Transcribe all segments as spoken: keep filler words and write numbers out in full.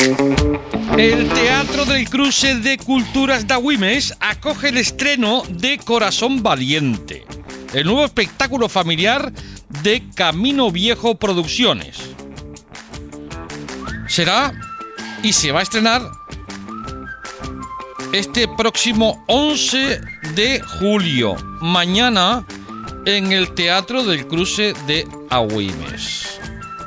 El Teatro del Cruce de Culturas de Agüimes acoge el estreno de Corazón Valiente, el nuevo espectáculo familiar de Camino Viejo Producciones. Será y se va a estrenar este próximo once de julio, mañana, en el Teatro del Cruce de Agüimes.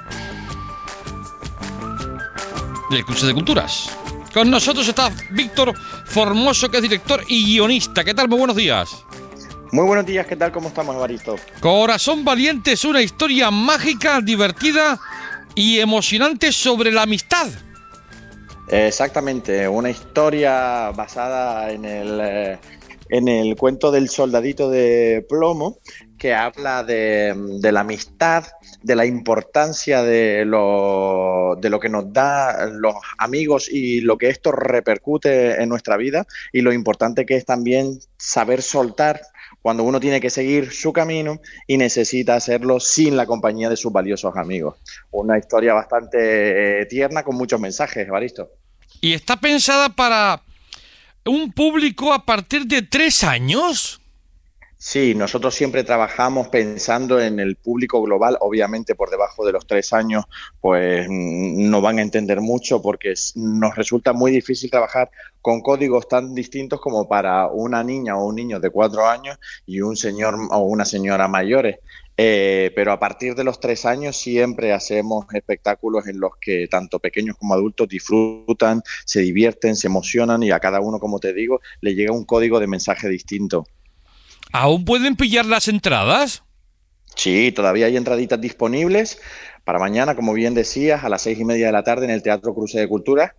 Del Cruce de Culturas. Con nosotros está Víctor Formoso, que es director y guionista. ¿Qué tal? Muy buenos días. Muy buenos días, ¿qué tal? ¿Cómo estamos, Evaristo? Corazón Valiente es una historia mágica, divertida y emocionante sobre la amistad. Exactamente, una historia basada en el, eh, en el cuento del soldadito de plomo, que habla de, de la amistad, de la importancia de lo, de lo que nos da los amigos y lo que esto repercute en nuestra vida, y lo importante que es también saber soltar cuando uno tiene que seguir su camino y necesita hacerlo sin la compañía de sus valiosos amigos. Una historia bastante eh, tierna, con muchos mensajes, Evaristo. ¿Y está pensada para un público a partir de tres años? Sí, nosotros siempre trabajamos pensando en el público global. Obviamente por debajo de los tres años pues no van a entender mucho, porque nos resulta muy difícil trabajar con códigos tan distintos como para una niña o un niño de cuatro años y un señor o una señora mayores. Eh, pero a partir de los tres años siempre hacemos espectáculos en los que tanto pequeños como adultos disfrutan, se divierten, se emocionan, y a cada uno, como te digo, le llega un código de mensaje distinto. ¿Aún pueden pillar las entradas? Sí, todavía hay entraditas disponibles para mañana, como bien decías, a las seis y media de la tarde en el Teatro Cruce de Culturas.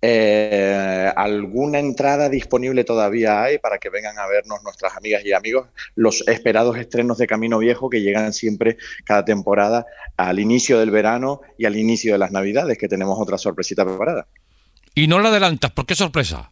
Eh, alguna entrada disponible todavía hay para que vengan a vernos nuestras amigas y amigos los esperados estrenos de Camino Viejo, que llegan siempre cada temporada al inicio del verano y al inicio de las Navidades, que tenemos otra sorpresita preparada. Y no la adelantas, ¿por qué sorpresa?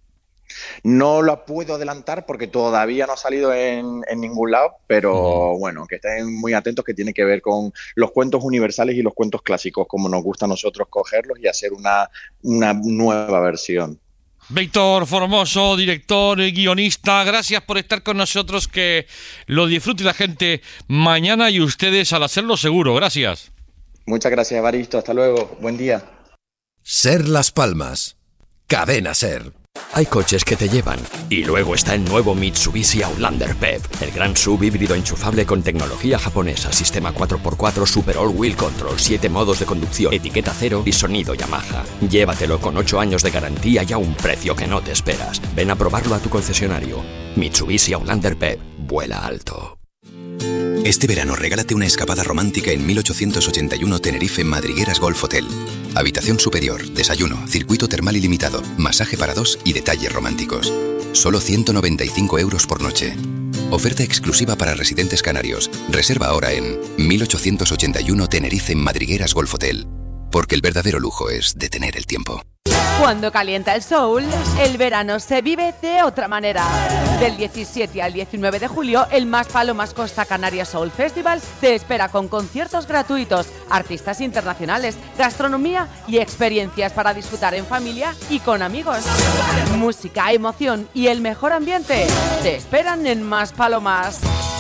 No lo puedo adelantar porque todavía no ha salido en, en ningún lado, pero bueno, que estén muy atentos, que tiene que ver con los cuentos universales y los cuentos clásicos, como nos gusta a nosotros cogerlos y hacer una, una nueva versión. Víctor Formoso, director y guionista, gracias por estar con nosotros, que lo disfrute la gente mañana y ustedes al hacerlo seguro. Gracias. Muchas gracias, Evaristo. Hasta luego. Buen día. Ser Las Palmas. Cadena Ser. Hay coches que te llevan. Y luego está el nuevo Mitsubishi Outlander P E V, el gran sub híbrido enchufable con tecnología japonesa, sistema cuatro por cuatro Super All Wheel Control, siete modos de conducción, etiqueta cero y sonido Yamaha. Llévatelo con ocho años de garantía y a un precio que no te esperas. Ven a probarlo a tu concesionario. Mitsubishi Outlander P E V. Vuela alto. Este verano regálate una escapada romántica en mil ochocientos ochenta y uno Tenerife Madrigueras Golf Hotel. Habitación superior, desayuno, circuito termal ilimitado, masaje para dos y detalles románticos. Solo ciento noventa y cinco euros por noche. Oferta exclusiva para residentes canarios. Reserva ahora en mil ochocientos ochenta y uno Tenerife Madrigueras Golf Hotel. Porque el verdadero lujo es detener el tiempo. Cuando calienta el sol, el verano se vive de otra manera. Del diecisiete al diecinueve de julio, el Más Palomas Costa Canarias Soul Festival te espera con conciertos gratuitos, artistas internacionales, gastronomía y experiencias para disfrutar en familia y con amigos. Música, emoción y el mejor ambiente te esperan en Más Palomas.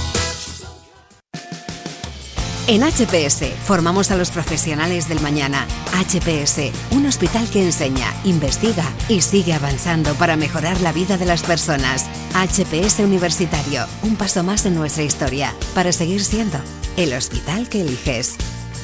En H P S formamos a los profesionales del mañana. H P S, un hospital que enseña, investiga y sigue avanzando para mejorar la vida de las personas. H P S Universitario, un paso más en nuestra historia, para seguir siendo el hospital que eliges.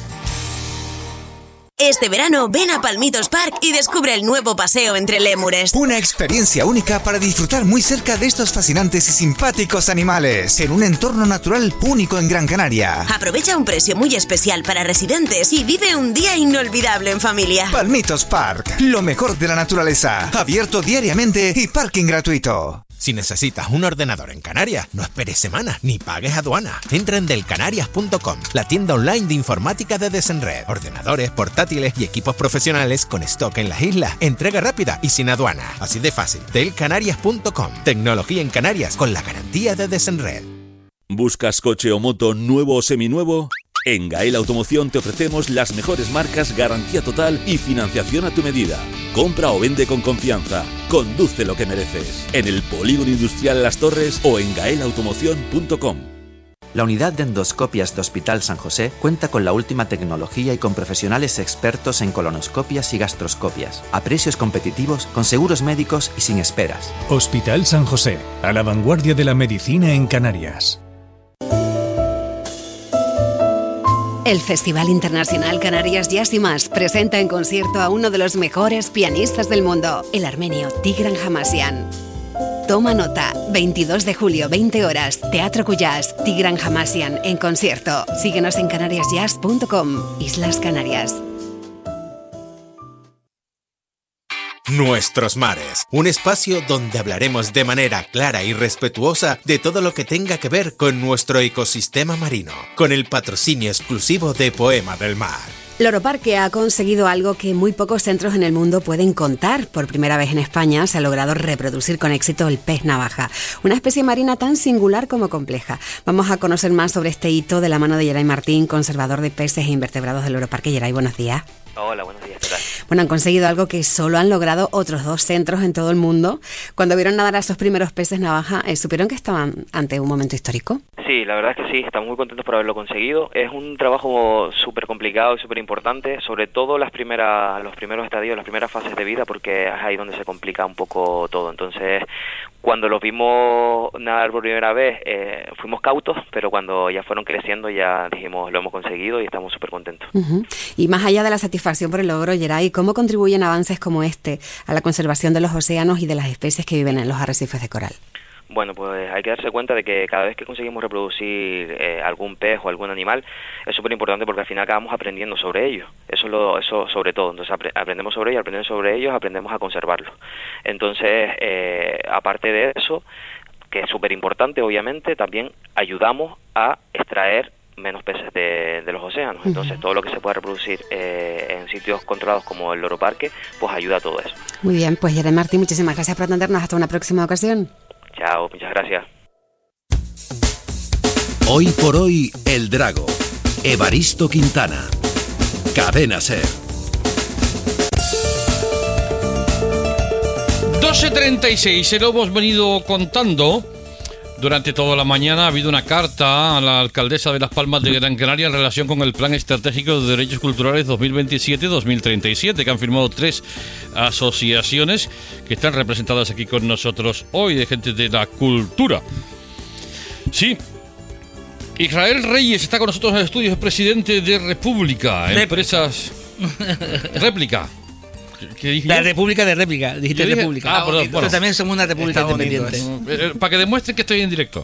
Este verano ven a Palmitos Park y descubre el nuevo paseo entre lémures. Una experiencia única para disfrutar muy cerca de estos fascinantes y simpáticos animales, en un entorno natural único en Gran Canaria. Aprovecha un precio muy especial para residentes y vive un día inolvidable en familia. Palmitos Park, lo mejor de la naturaleza, abierto diariamente y parking gratuito. Si necesitas un ordenador en Canarias, no esperes semanas ni pagues aduana. Entra en delcanarias punto com, la tienda online de informática de Desenred. Ordenadores, portátiles y equipos profesionales con stock en las islas. Entrega rápida y sin aduana. Así de fácil. delcanarias punto com. Tecnología en Canarias con la garantía de Desenred. ¿Buscas coche o moto nuevo o seminuevo? En Gael Automoción te ofrecemos las mejores marcas, garantía total y financiación a tu medida. Compra o vende con confianza. Conduce lo que mereces. En el Polígono Industrial Las Torres o en gael automoción punto com. La unidad de endoscopias de Hospital San José cuenta con la última tecnología y con profesionales expertos en colonoscopias y gastroscopias, a precios competitivos, con seguros médicos y sin esperas. Hospital San José, a la vanguardia de la medicina en Canarias. El Festival Internacional Canarias Jazz y Más presenta en concierto a uno de los mejores pianistas del mundo, el armenio Tigran Hamasyan. Toma nota, veintidós de julio, veinte horas, Teatro Cuyás, Tigran Hamasyan en concierto. Síguenos en canarias jazz punto com, Islas Canarias. Nuestros mares, un espacio donde hablaremos de manera clara y respetuosa de todo lo que tenga que ver con nuestro ecosistema marino, con el patrocinio exclusivo de Poema del Mar. Loro Parque ha conseguido algo que muy pocos centros en el mundo pueden contar. Por primera vez en España se ha logrado reproducir con éxito el pez navaja, una especie marina tan singular como compleja. Vamos a conocer más sobre este hito de la mano de Yeray Martín, conservador de peces e invertebrados del Loro Parque. Yeray, buenos días. Hola, buenos días, ¿qué tal? Bueno, han conseguido algo que solo han logrado otros dos centros en todo el mundo. Cuando vieron nadar a esos primeros peces navaja, ¿eh, ¿supieron que estaban ante un momento histórico? Sí, la verdad es que sí, estamos muy contentos por haberlo conseguido. Es un trabajo súper complicado y súper importante, sobre todo las primeras, los primeros estadios, las primeras fases de vida, porque es ahí donde se complica un poco todo. Entonces, cuando los vimos nadar por primera vez, eh, fuimos cautos, pero cuando ya fueron creciendo ya dijimos, lo hemos conseguido y estamos súper contentos. Uh-huh. Y más allá de la satisfacción por el logro, Yeray, ¿cómo contribuyen avances como este a la conservación de los océanos y de las especies que viven en los arrecifes de coral? Bueno, pues hay que darse cuenta de que cada vez que conseguimos reproducir eh, algún pez o algún animal es súper importante porque al final acabamos aprendiendo sobre ellos. Eso es lo, eso sobre todo. Entonces apre- aprendemos sobre ellos, aprendemos sobre ellos, aprendemos a conservarlos. Entonces, eh, aparte de eso, que es súper importante, obviamente, también ayudamos a extraer menos peces de, de los océanos. Entonces, uh-huh. todo lo que se pueda reproducir eh, en sitios controlados como el Loro Parque, pues ayuda a todo eso. Muy bien, pues Yeray Martín, muchísimas gracias por atendernos. Hasta una próxima ocasión. Chao, muchas gracias. Hoy por hoy, El Drago. Evaristo Quintana. Cadena SER. doce treinta y seis, se lo hemos venido contando. Durante toda la mañana ha habido una carta a la alcaldesa de Las Palmas de Gran Canaria en relación con el Plan Estratégico de Derechos Culturales dos mil veintisiete dos mil treinta y siete, que han firmado tres asociaciones que están representadas aquí con nosotros hoy, de gente de la cultura. Sí, Israel Reyes está con nosotros en el estudio, es presidente de República, Rep- Empresas... Réplica. ¿Qué dije la yo? República de Réplica, dijiste dije? República. Ah, perdón, Pero bueno. también somos una república Está independiente. bonito, eh, para que demuestren que estoy en directo.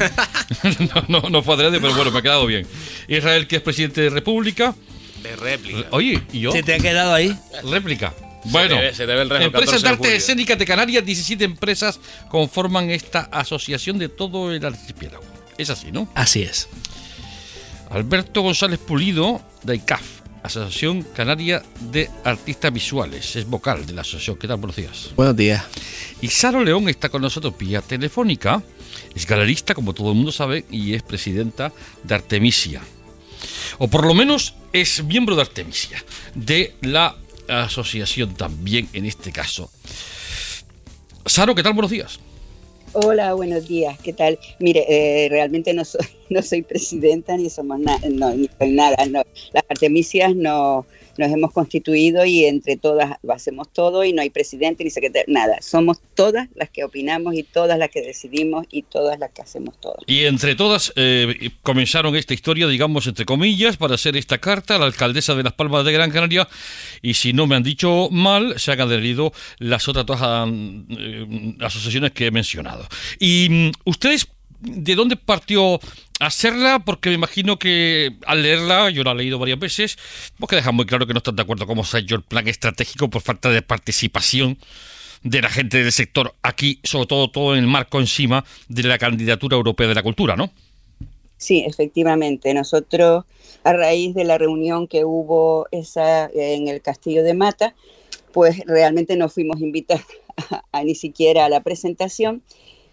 no, no, no fue adrede, pero bueno, me ha quedado bien. Israel, que es presidente de República. De Réplica. Oye, ¿y yo? ¿Se te ha quedado ahí? Réplica. Bueno, se debe, se debe el rejo, Empresas de de Artes Escénicas de Canarias, diecisiete empresas conforman esta asociación de todo el archipiélago. Es así, ¿no? Así es. Alberto González Pulido, de I C A F, Asociación Canaria de Artistas Visuales, es vocal de la asociación. ¿Qué tal? Buenos días. Buenos días. Y Saro León está con nosotros vía telefónica, es galerista, como todo el mundo sabe, y es presidenta de Artemisia. O por lo menos es miembro de Artemisia, de la asociación también en este caso. Saro, ¿qué tal? Buenos días. Hola, buenos días, ¿qué tal? Mire, eh, realmente no soy, no soy presidenta ni somos na- no, ni soy nada. No. Las Artemisias no, nos hemos constituido y entre todas lo hacemos todo y no hay presidente ni secretario, nada. Somos todas las que opinamos y todas las que decidimos y todas las que hacemos todo. Y entre todas eh, comenzaron esta historia, digamos, entre comillas, para hacer esta carta a la alcaldesa de Las Palmas de Gran Canaria, y si no me han dicho mal, se han adherido las otras dos eh, asociaciones que he mencionado. ¿Y ustedes de dónde partió hacerla? Porque me imagino que al leerla, yo la he leído varias veces, porque deja muy claro que no están de acuerdo con cómo se ha hecho el plan estratégico por falta de participación de la gente del sector aquí, sobre todo todo en el marco encima de la candidatura europea de la cultura, ¿no? Sí, efectivamente. Nosotros, a raíz de la reunión que hubo esa en el Castillo de Mata, pues realmente no fuimos invitados a, a ni siquiera a la presentación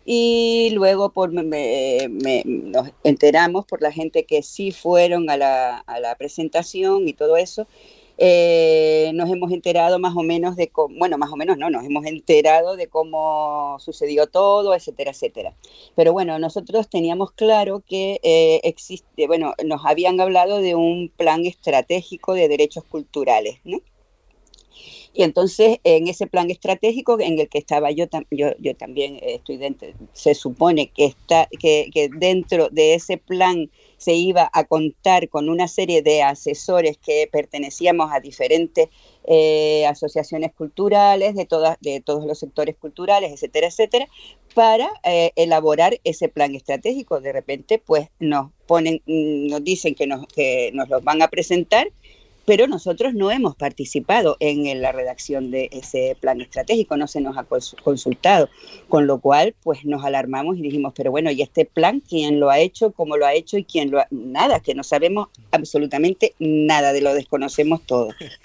Y luego por, me, me, nos enteramos por la gente que sí fueron a la, a la presentación y todo eso. Eh, nos hemos enterado más o menos de cómo, bueno, más o menos no, nos hemos enterado de cómo sucedió todo, etcétera, etcétera. Pero bueno, nosotros teníamos claro que eh, existe, bueno, nos habían hablado de un plan estratégico de derechos culturales, ¿no? Y entonces, en ese plan estratégico en el que estaba yo, yo, yo también estoy dentro, se supone que, está, que, que dentro de ese plan se iba a contar con una serie de asesores que pertenecíamos a diferentes eh, asociaciones culturales, de, todas, de todos los sectores culturales, etcétera, etcétera, para eh, elaborar ese plan estratégico. De repente, pues nos ponen, nos dicen que nos, que nos los van a presentar, pero nosotros no hemos participado en la redacción de ese plan estratégico, no se nos ha consultado, con lo cual pues nos alarmamos y dijimos, pero bueno, ¿y este plan quién lo ha hecho, cómo lo ha hecho y quién lo ha...? Nada, que no sabemos absolutamente nada, de lo desconocemos todo.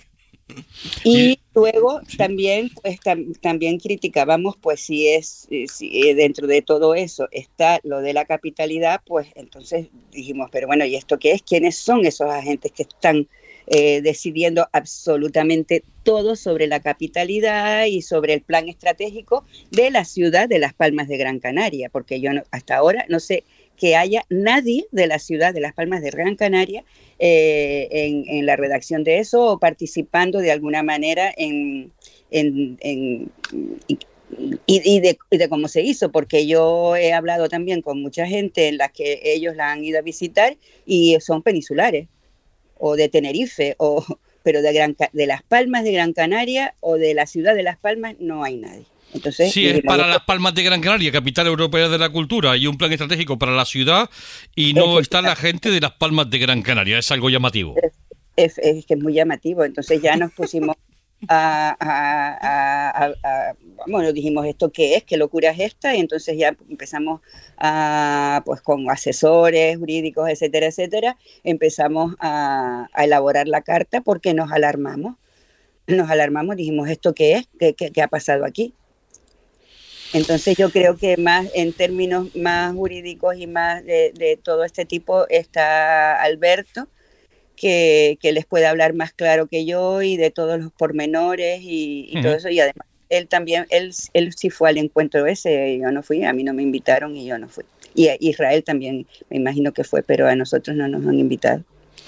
Y luego también pues tam, también criticábamos pues si es si dentro de todo eso está lo de la capitalidad, pues entonces dijimos, pero bueno, ¿y esto qué es? ¿Quiénes son esos agentes que están Eh, decidiendo absolutamente todo sobre la capitalidad y sobre el plan estratégico de la ciudad de Las Palmas de Gran Canaria? Porque yo no, hasta ahora no sé que haya nadie de la ciudad de Las Palmas de Gran Canaria eh, en, en la redacción de eso o participando de alguna manera en, en, en y, y, de, y de cómo se hizo, porque yo he hablado también con mucha gente en la que ellos la han ido a visitar y son peninsulares o de Tenerife, o, pero de, Gran, de Las Palmas de Gran Canaria o de la ciudad de Las Palmas no hay nadie. Entonces, sí, es para Las Palmas de Gran Canaria, capital europea de la cultura, y un plan estratégico para la ciudad, y no está la gente de Las Palmas de Gran Canaria, es algo llamativo. Es, es, es que es muy llamativo, entonces ya nos pusimos a, a, a, a, a bueno, dijimos, ¿esto qué es? ¿Qué locura es esta? Y entonces ya empezamos a, pues con asesores jurídicos, etcétera, etcétera, empezamos a, a elaborar la carta porque nos alarmamos, nos alarmamos, dijimos, ¿esto qué es? ¿Qué, qué, qué ha pasado aquí? Entonces yo creo que más en términos más jurídicos y más de, de todo este tipo está Alberto, que, que les puede hablar más claro que yo y de todos los pormenores y, y uh-huh. todo eso, y además él también, él, él sí fue al encuentro ese, yo no fui, a mí no me invitaron y yo no fui. Y a Israel también me imagino que fue, pero a nosotros no nos han invitado.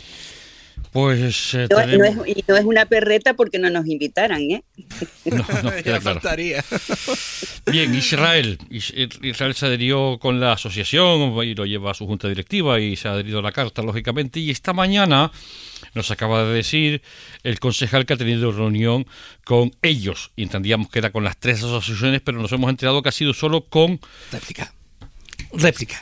Pues eh, no, tenemos... no es, y no es una perreta porque no nos invitaran, ¿eh? No, no, queda claro. Bien, Israel. Israel se adherió con la asociación y lo lleva a su junta directiva y se ha adherido a la carta, lógicamente. Y esta mañana nos acaba de decir el concejal que ha tenido reunión con ellos. Y entendíamos que era con las tres asociaciones, pero nos hemos enterado que ha sido solo con... Réplica. Réplica.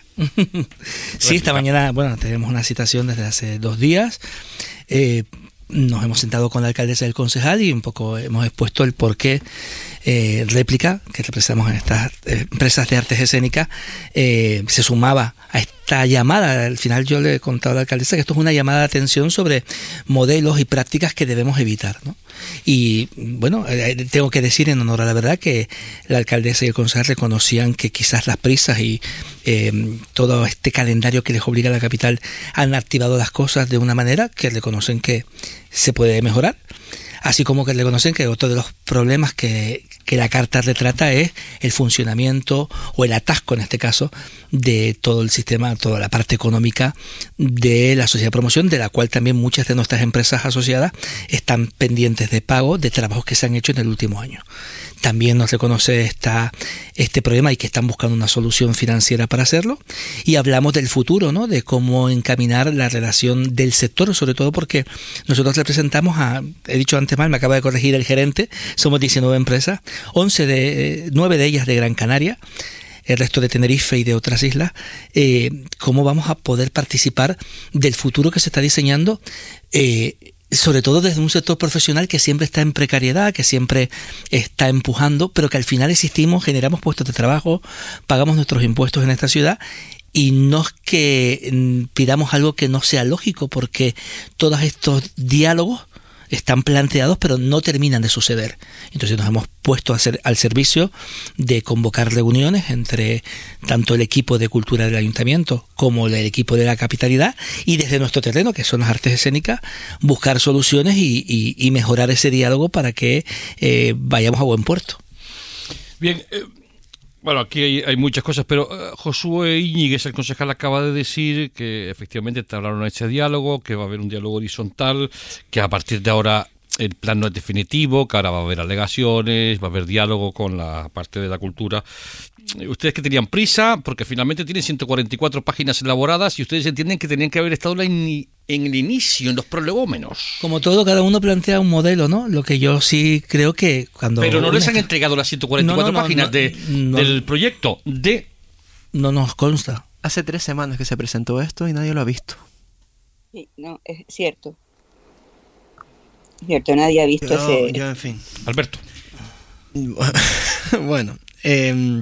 Sí, esta mañana, bueno, tenemos una citación desde hace dos días. Eh, nos hemos sentado con la alcaldesa y el concejal y un poco hemos expuesto el por qué eh, Réplica, que representamos en estas eh, empresas de artes escénicas, eh, se sumaba a esta llamada. Al final yo le he contado a la alcaldesa que esto es una llamada de atención sobre modelos y prácticas que debemos evitar, ¿no? Y bueno, eh, tengo que decir en honor a la verdad que la alcaldesa y el concejal reconocían que quizás las prisas y eh, todo este calendario que les obliga a la capital han activado las cosas de una manera que reconocen que se puede mejorar. Así como que reconocen que otro de los problemas que, que la carta retrata es el funcionamiento o el atasco, en este caso, de todo el sistema, toda la parte económica de la sociedad de promoción, de la cual también muchas de nuestras empresas asociadas están pendientes de pago de trabajos que se han hecho en el último año. También nos reconoce esta, este problema y que están buscando una solución financiera para hacerlo. Y hablamos del futuro, ¿no? De cómo encaminar la relación del sector, sobre todo porque nosotros representamos a, he dicho antes mal, me acaba de corregir el gerente, somos diecinueve empresas, once de, nueve de ellas de Gran Canaria, el resto de Tenerife y de otras islas. Eh, cómo vamos a poder participar del futuro que se está diseñando, eh, sobre todo desde un sector profesional que siempre está en precariedad, que siempre está empujando, pero que al final existimos, generamos puestos de trabajo, pagamos nuestros impuestos en esta ciudad, y no es que pidamos algo que no sea lógico, porque todos estos diálogos están planteados pero no terminan de suceder. Entonces nos hemos puesto a hacer, al servicio de convocar reuniones entre tanto el equipo de cultura del ayuntamiento como el equipo de la capitalidad, y desde nuestro terreno, que son las artes escénicas, buscar soluciones y, y, y mejorar ese diálogo para que eh, vayamos a buen puerto. Bien, eh, bueno, aquí hay, hay muchas cosas, pero uh, Josué Íñiguez, el concejal, acaba de decir que efectivamente te hablaron de ese diálogo, que va a haber un diálogo horizontal, que a partir de ahora el plan no es definitivo, que ahora va a haber alegaciones, va a haber diálogo con la parte de la cultura. Ustedes que tenían prisa, porque finalmente tienen ciento cuarenta y cuatro páginas elaboradas y ustedes entienden que tenían que haber estado en, en el inicio, en los prolegómenos. Como todo, cada uno plantea un modelo, ¿no? Lo que yo sí creo que cuando... Pero no les han entregado las ciento cuarenta y cuatro no, no, no, páginas no, de, no, del proyecto de... No nos consta. Hace tres semanas que se presentó esto y nadie lo ha visto. Sí, no, es cierto. Es cierto, nadie ha visto yo, ese... Yo, en fin. Alberto. Bueno, eh,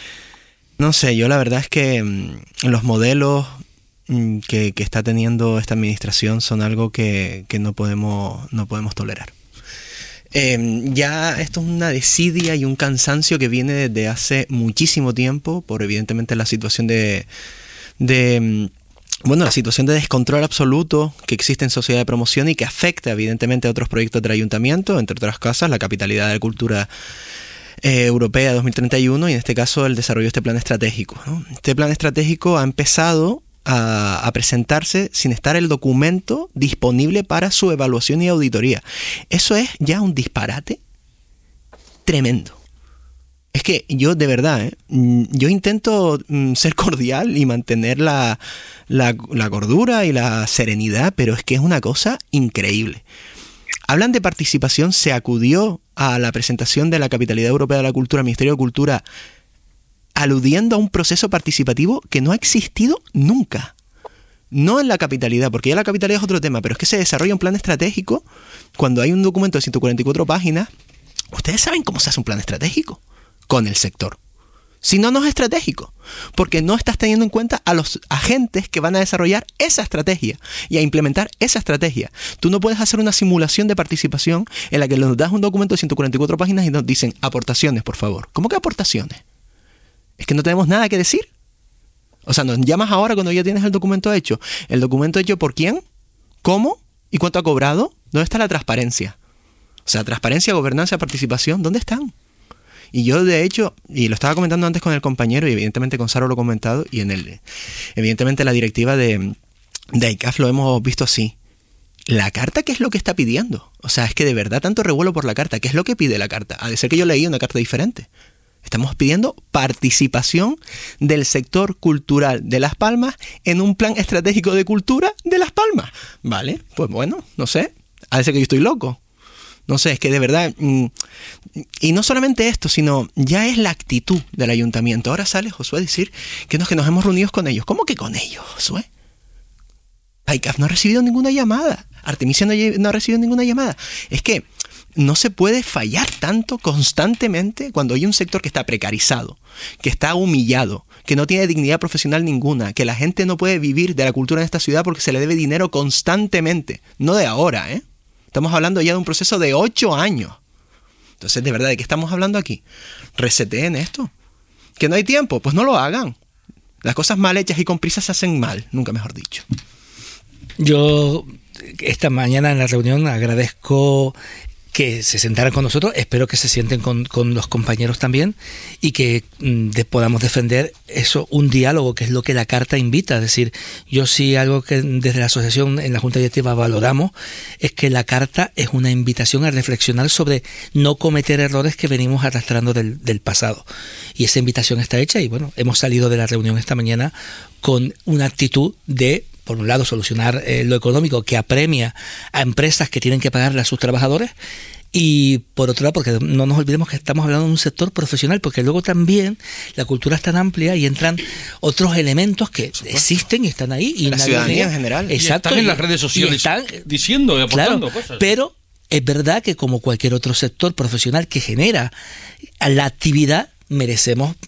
no sé, yo la verdad es que mm, los modelos mm, que, que está teniendo esta administración son algo que, que no podemos, no podemos tolerar. Eh, ya esto es una desidia y un cansancio que viene desde hace muchísimo tiempo, por evidentemente la situación de... de Bueno, la situación de descontrol absoluto que existe en Sociedad de Promoción y que afecta evidentemente a otros proyectos del ayuntamiento, entre otras cosas la Capitalidad de la Cultura eh, Europea dos mil treinta y uno, y en este caso el desarrollo de este plan estratégico, ¿no? Este plan estratégico ha empezado a, a presentarse sin estar el documento disponible para su evaluación y auditoría. Eso es ya un disparate tremendo. Es que yo, de verdad, ¿eh? yo intento ser cordial y mantener la, la, la cordura y la serenidad, pero es que es una cosa increíble. Hablan de participación, se acudió a la presentación de la Capitalidad Europea de la Cultura, el Ministerio de Cultura, aludiendo a un proceso participativo que no ha existido nunca. No en la capitalidad, porque ya la capitalidad es otro tema, pero es que se desarrolla un plan estratégico cuando hay un documento de ciento cuarenta y cuatro páginas. ¿Ustedes saben cómo se hace un plan estratégico? Con el sector. Si no, no es estratégico, porque no estás teniendo en cuenta a los agentes que van a desarrollar esa estrategia y a implementar esa estrategia. Tú no puedes hacer una simulación de participación en la que nos das un documento de ciento cuarenta y cuatro páginas y nos dicen aportaciones, por favor. ¿Cómo que aportaciones? ¿Es que no tenemos nada que decir? O sea, nos llamas ahora cuando ya tienes el documento hecho. ¿El documento hecho por quién? ¿Cómo? ¿Y cuánto ha cobrado? ¿Dónde está la transparencia? O sea, transparencia, gobernanza, participación, ¿dónde están? Y yo, de hecho, y lo estaba comentando antes con el compañero, y evidentemente con Saro lo he comentado, y en el, evidentemente la directiva de, de I C A F lo hemos visto así. La carta, ¿qué es lo que está pidiendo? O sea, es que de verdad tanto revuelo por la carta. ¿Qué es lo que pide la carta? Ha de ser que yo leí una carta diferente. Estamos pidiendo participación del sector cultural de Las Palmas en un plan estratégico de cultura de Las Palmas. Vale, pues bueno, no sé. Ha de ser que yo estoy loco. No sé, es que de verdad, y no solamente esto, sino ya es la actitud del ayuntamiento. Ahora sale Josué a decir que no, que nos hemos reunido con ellos. ¿Cómo que con ellos, Josué? I C A F no ha recibido ninguna llamada. Artemisia no, no ha recibido ninguna llamada. Es que no se puede fallar tanto constantemente cuando hay un sector que está precarizado, que está humillado, que no tiene dignidad profesional ninguna, que la gente no puede vivir de la cultura en esta ciudad porque se le debe dinero constantemente. No de ahora, ¿eh? Estamos hablando ya de un proceso de ocho años. Entonces, de verdad, ¿de qué estamos hablando aquí? Reseteen esto. ¿Que no hay tiempo? Pues no lo hagan. Las cosas mal hechas y con prisa se hacen mal, nunca mejor dicho. Yo esta mañana en la reunión agradezco que se sentaran con nosotros, espero que se sienten con, con los compañeros también y que mm, de, podamos defender eso, un diálogo, que es lo que la carta invita. Es decir, yo sí algo que desde la asociación en la Junta Directiva valoramos es que la carta es una invitación a reflexionar sobre no cometer errores que venimos arrastrando del, del pasado. Y esa invitación está hecha y bueno, hemos salido de la reunión esta mañana con una actitud de, por un lado, solucionar eh, lo económico que apremia a empresas que tienen que pagarle a sus trabajadores, y por otro lado, porque no nos olvidemos que estamos hablando de un sector profesional, porque luego también la cultura es tan amplia y entran otros elementos que existen y están ahí. Y la ciudadanía en general. Exacto. Y están en las redes sociales están, diciendo y aportando claro, cosas. Pero es verdad que como cualquier otro sector profesional que genera la actividad, merecemos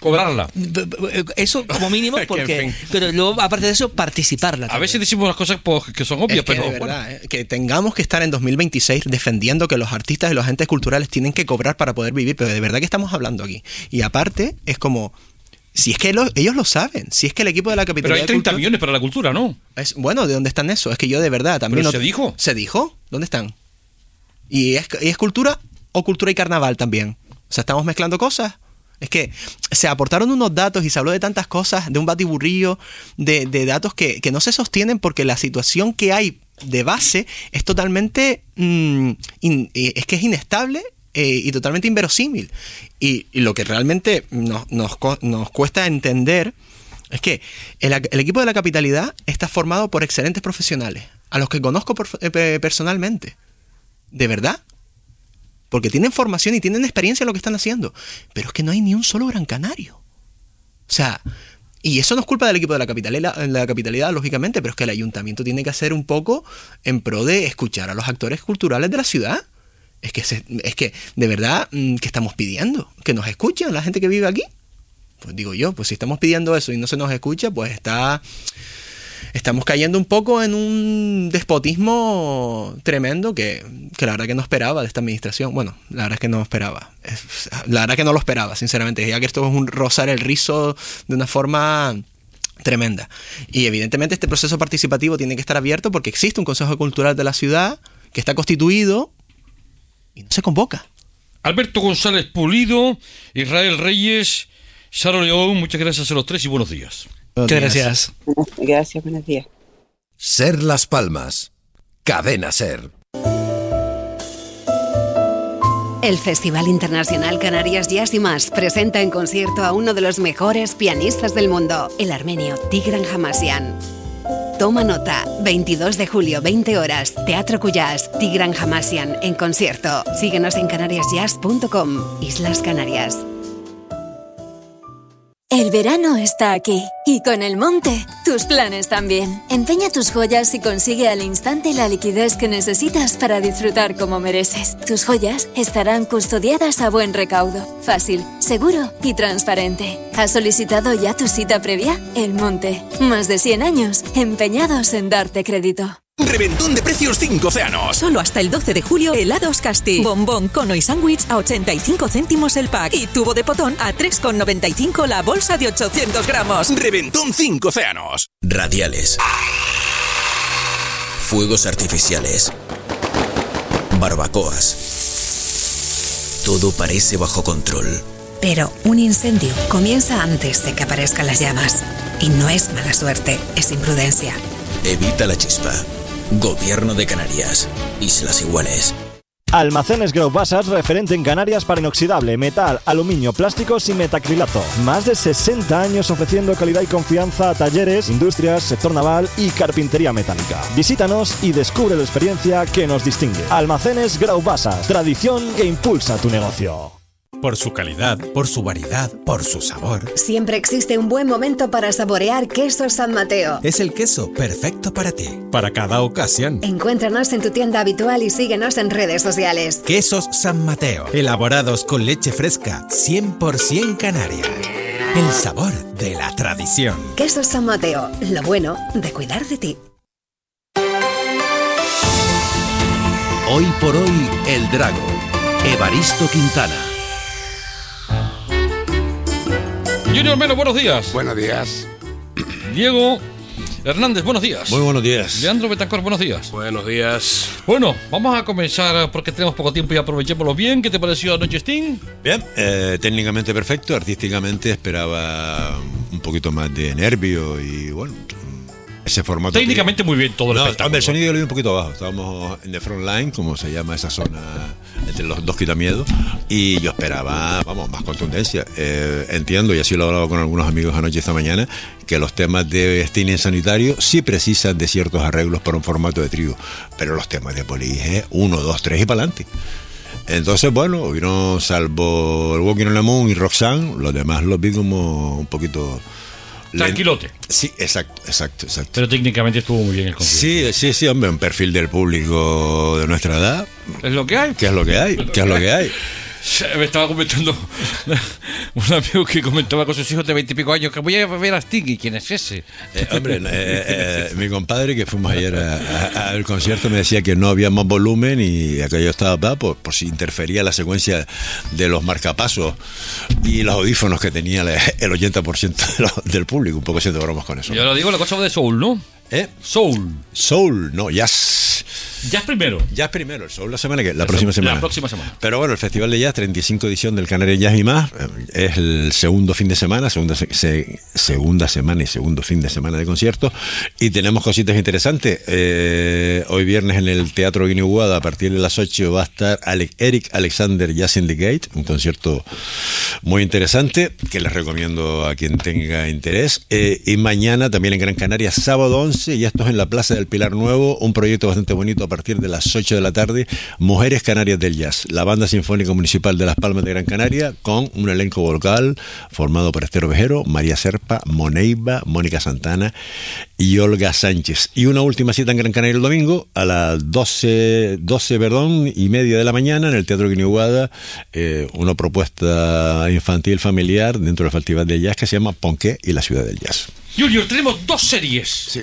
Cobrarla. Eso como mínimo, porque pero luego, aparte de eso, participarla. A veces decimos las cosas pues, que son obvias, es que pero... de verdad, bueno. eh, que tengamos que estar en dos mil veintiséis defendiendo que los artistas y los agentes culturales tienen que cobrar para poder vivir, pero de verdad que estamos hablando aquí. Y aparte, es como... Si es que lo, ellos lo saben, si es que el equipo de la Capitalidad... Pero hay treinta cultura, millones para la cultura, ¿no? Es, bueno, ¿de dónde están eso? Es que yo de verdad también... ¿Pero no, se dijo? ¿Se dijo? ¿Dónde están? ¿Y es, y es cultura o cultura y carnaval también? O sea, ¿estamos mezclando cosas? Es que se aportaron unos datos y se habló de tantas cosas, de un batiburrillo, de, de datos que, que no se sostienen porque la situación que hay de base es totalmente... Mmm, in, es que es inestable eh, y totalmente inverosímil. Y, y lo que realmente nos, nos, nos cuesta entender es que el, el equipo de la Capitalidad está formado por excelentes profesionales, a los que conozco por, eh, personalmente. ¿De verdad? Porque tienen formación y tienen experiencia en lo que están haciendo. Pero es que no hay ni un solo gran canario. O sea, y eso no es culpa del equipo de la capitalidad, la capitalidad, lógicamente, pero es que el ayuntamiento tiene que hacer un poco en pro de escuchar a los actores culturales de la ciudad. Es que, se, es que de verdad, ¿qué estamos pidiendo? ¿Que nos escuchen la gente que vive aquí? Pues digo yo, pues si estamos pidiendo eso y no se nos escucha, pues está... Estamos cayendo un poco en un despotismo tremendo que, que la verdad que no esperaba de esta administración. Bueno, la verdad es que no esperaba. La verdad que no lo esperaba, sinceramente. Ya que esto es un rozar el rizo de una forma tremenda. Y evidentemente este proceso participativo tiene que estar abierto porque existe un Consejo Cultural de la ciudad que está constituido y no se convoca. Alberto González Pulido, Israel Reyes, Saro León, muchas gracias a los tres y buenos días. Muchas gracias. Gracias, buenos días. Ser Las Palmas. Cadena Ser. El Festival Internacional Canarias Jazz y Más presenta en concierto a uno de los mejores pianistas del mundo, el armenio Tigran Hamasyan. Toma nota, veintidós de julio, veinte horas, Teatro Cuyás, Tigran Hamasyan en concierto. Síguenos en canarias jazz punto com, Islas Canarias. El verano está aquí y con el Monte, tus planes también. Empeña tus joyas y consigue al instante la liquidez que necesitas para disfrutar como mereces. Tus joyas estarán custodiadas a buen recaudo, fácil, seguro y transparente. ¿Has solicitado ya tu cita previa? El Monte, más de cien años empeñados en darte crédito. Reventón de precios cinco océanos. Solo hasta el doce de julio, helados Casti. Bombón, cono y sándwich a ochenta y cinco céntimos el pack. Y tubo de potón a tres con noventa y cinco la bolsa de ochocientos gramos. Reventón cinco océanos. Radiales. Fuegos artificiales. Barbacoas. Todo parece bajo control. Pero un incendio comienza antes de que aparezcan las llamas. Y no es mala suerte, es imprudencia. Evita la chispa. Gobierno de Canarias. Islas Iguales. Almacenes Graubassas, referente en Canarias para inoxidable, metal, aluminio, plásticos y metacrilato. Más de sesenta años ofreciendo calidad y confianza a talleres, industrias, sector naval y carpintería metálica. Visítanos y descubre la experiencia que nos distingue. Almacenes Graubassas, tradición que impulsa tu negocio. Por su calidad, por su variedad, por su sabor. Siempre existe un buen momento para saborear quesos San Mateo. Es el queso perfecto para ti, para cada ocasión. Encuéntranos en tu tienda habitual y síguenos en redes sociales. Quesos San Mateo, elaborados con leche fresca, cien por ciento canaria. El sabor de la tradición. Quesos San Mateo, lo bueno de cuidar de ti. Hoy por hoy, El Drago. Evaristo Quintana. Junior Melo, buenos días. Buenos días. Diego Hernández, buenos días. Muy buenos días. Leandro Betancor, buenos días. Buenos días. Bueno, vamos a comenzar porque tenemos poco tiempo y aprovechémoslo bien. ¿Qué te pareció anoche, Sting? Bien, eh, técnicamente perfecto, artísticamente esperaba un poquito más de nervio y bueno, ese formato. Técnicamente que... muy bien todo el no, espectáculo. El sonido lo vi un poquito abajo, estábamos en the front line, como se llama esa zona entre los dos quitamiedos, y yo esperaba, vamos, más contundencia. Eh, entiendo, y así lo he hablado con algunos amigos anoche esta mañana, que los temas de Sting sanitario sí precisan de ciertos arreglos para un formato de trío, pero los temas de Police es uno, dos, tres y para adelante. Entonces, bueno, hubieron, salvo el Walking on the Moon y Roxanne, los demás los vi como un poquito... Tranquilote. Sí, exacto, exacto, exacto. Pero técnicamente estuvo muy bien el concierto. Sí, sí, sí, hombre, un perfil del público de nuestra edad. ¿Es lo que hay? ¿Qué es lo que hay? ¿Qué es lo que hay? Me estaba comentando un amigo que comentaba con sus hijos de veintipico años que voy a ver a Sting. ¿Y quién es ese? Eh, hombre, eh, eh, mi compadre que fuimos ayer al concierto me decía que no había más volumen y aquello estaba para por, por si interfería la secuencia de los marcapasos y los audífonos que tenía el ochenta por ciento de lo, del público, un poco haciendo bromas con eso. Yo lo digo, la cosa de Soul, ¿no? ¿Eh? Soul. Soul, no, jazz. Jazz primero. Jazz primero, el Soul la semana que la próxima semana. La próxima semana. Pero bueno, el Festival de Jazz, treinta y cinco edición del Canarias Jazz y más, es el segundo fin de semana, segunda, se, segunda semana y segundo fin de semana de conciertos. Y tenemos cositas interesantes. Eh, hoy viernes en el Teatro Guiniguada, a partir de las ocho, va a estar Alec, Eric Alexander Jazz in the Gate, un concierto muy interesante que les recomiendo a quien tenga interés. Eh, y mañana también en Gran Canaria, sábado once, y esto es en la Plaza del Pilar Nuevo, un proyecto bastante bonito a partir de las ocho de la tarde, Mujeres Canarias del Jazz, la Banda Sinfónica Municipal de Las Palmas de Gran Canaria, con un elenco vocal formado por Esther Ovejero, María Serpa, Moneiva, Mónica Santana y Olga Sánchez. Y una última cita en Gran Canaria el domingo a las doce, doce perdón, y media de la mañana en el Teatro Guiniguada, eh, una propuesta infantil familiar dentro del Festival de Jazz que se llama Ponqué y la Ciudad del Jazz. Junior, tenemos dos series. Sí.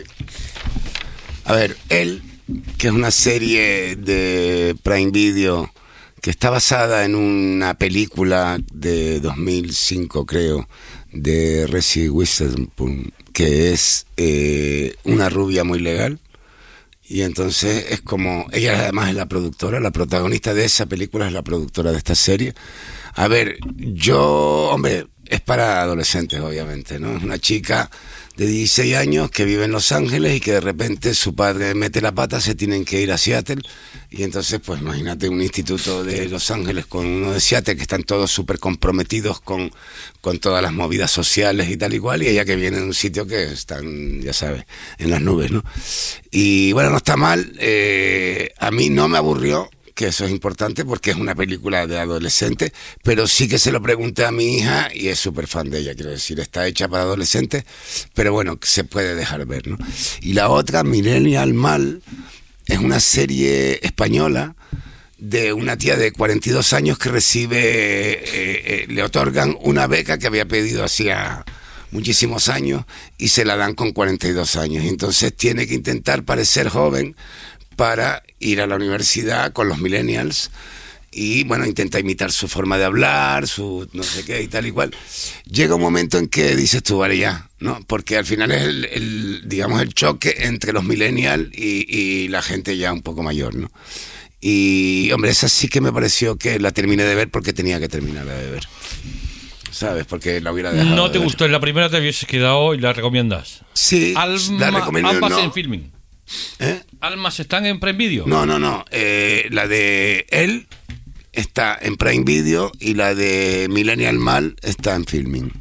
A ver, él, que es una serie de Prime Video que está basada en una película de dos mil cinco, creo, de Reese Witherspoon, que es eh, una rubia muy legal. Y entonces es como, ella además es la productora, la protagonista de esa película es la productora de esta serie. A ver, yo, hombre, es para adolescentes, obviamente, ¿no? Es una chica de dieciséis años que vive en Los Ángeles y que de repente su padre mete la pata, se tienen que ir a Seattle. Y entonces, pues imagínate un instituto de Los Ángeles con uno de Seattle, que están todos súper comprometidos con, con todas las movidas sociales y tal y cual, y ella que viene de un sitio que están, ya sabes, en las nubes, ¿no? Y bueno, no está mal, eh, a mí no me aburrió, que eso es importante porque es una película de adolescente, pero sí que se lo pregunté a mi hija y es súper fan de ella, quiero decir, está hecha para adolescentes, pero bueno, se puede dejar ver, ¿no? Y la otra, Millennial Mal, es una serie española de una tía de cuarenta y dos años que recibe, eh, eh, le otorgan una beca que había pedido hacía muchísimos años y se la dan con cuarenta y dos años, y entonces tiene que intentar parecer joven para ir a la universidad con los millennials y bueno, intenta imitar su forma de hablar, su no sé qué y tal y cual. Llega un momento en que dices tú, vale ya, ¿no? Porque al final es el, el digamos, el choque entre los millennials y, y la gente ya un poco mayor, ¿no? Y hombre, esa sí que me pareció que la terminé de ver porque tenía que terminarla de ver, ¿sabes? Porque la hubiera dejado. ¿No te de gustó? En la primera te hubieses quedado y la recomiendas. Sí, Alma, la recomiendo. Ambas no. en filming. ¿Eh? ¿Almas están en Prime Video? No, no, no. Eh, la de él está en Prime Video y la de Millennial Mal está en Filming.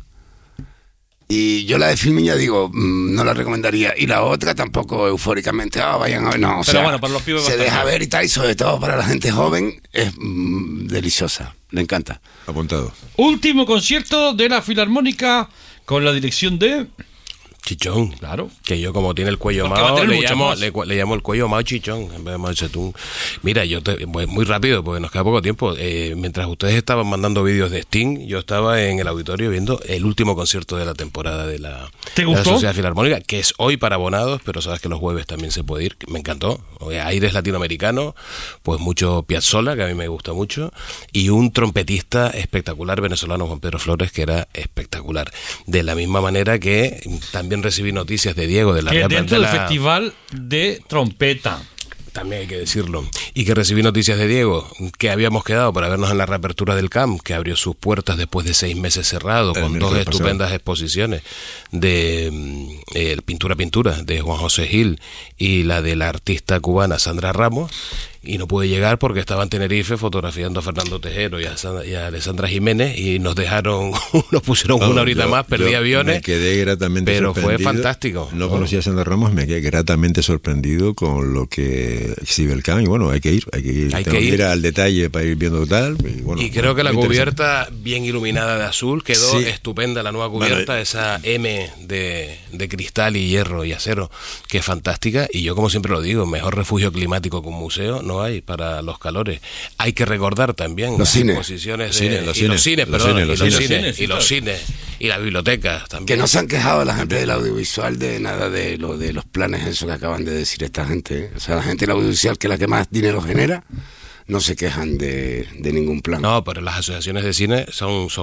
Y yo la de Filming ya digo, mmm, no la recomendaría. Y la otra tampoco eufóricamente, ah, vayan a ver, no. O Pero sea, bueno, para los pibes se bastante. deja ver y tal, y sobre todo para la gente joven, es mmm, deliciosa. Le encanta. Apuntado. Último concierto de la Filarmónica con la dirección de... Chichón. Claro. Que yo, como tiene el cuello Porque va a mao, tener le muchas llamo, más. le, le llamo el cuello mao Chichón en vez de Mao Zedong. Mira, yo te, pues, muy rápido, porque nos queda poco tiempo. Eh, mientras ustedes estaban mandando vídeos de Sting, yo estaba en el auditorio viendo el último concierto de la temporada de la, ¿Te de la gustó? Sociedad Filarmónica, que es hoy para abonados, pero sabes que los jueves también se puede ir. Me encantó. Aires latinoamericanos, pues mucho Piazzolla, que a mí me gusta mucho, y un trompetista espectacular venezolano, Juan Pedro Flores, que era espectacular. De la misma manera que también recibí noticias de Diego de la Que Real- dentro de del la- Festival de Trompeta. También hay que decirlo. Y que recibí noticias de Diego, que habíamos quedado para vernos en la reapertura del C A M, que abrió sus puertas después de seis meses cerrado, El con dos miércoles pasado. estupendas exposiciones de mm, eh, Pintura Pintura, de Juan José Gil, y la de la artista cubana Sandra Ramos. Y no pude llegar porque estaba en Tenerife fotografiando a Fernando Tejero y a, Sandra, y a Alessandra Jiménez, y nos dejaron, nos pusieron No, una horita yo- más, perdí yo aviones. Me quedé gratamente pero fue sorprendido. fantástico. No conocía a Sandra Ramos, me quedé gratamente sorprendido con lo que exhibe el C A M. Y bueno, hay que ir, hay que ir, Hay tengo que que ir. ir al detalle para ir viendo tal. Y, bueno, Y creo que la muy interesante. cubierta bien iluminada de azul quedó Sí. estupenda, la nueva cubierta, Bueno, esa M de, de cristal y hierro y acero, que es fantástica. Y yo, como siempre lo digo, mejor refugio climático que un museo no hay para los calores. Hay que recordar también los las cines. exposiciones Los de, cines, los y cines. los cines, Los perdón, cines, y los los cines. cines, y los cines, y las bibliotecas también. Que no se han quejado la gente del audiovisual de nada de lo de los planes eso que acaban de decir esta gente, ¿eh? O sea, la gente del audiovisual, que es la que más dinero genera, no se quejan de, de ningún plan. No, pero las asociaciones de cine son, son